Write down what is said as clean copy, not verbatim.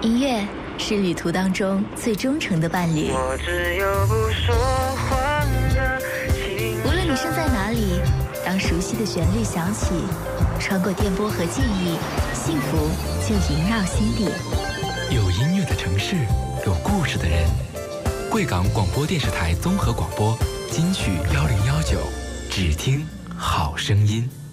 音乐是旅途当中最忠诚的伴侣。 我只有不说话的情无论你身在哪里，当熟悉的旋律响起，穿过电波和记忆，幸福就萦绕心底。 有音乐的城市，有故事的人。贵港广播电视台综合广播金曲1019，只听好声音。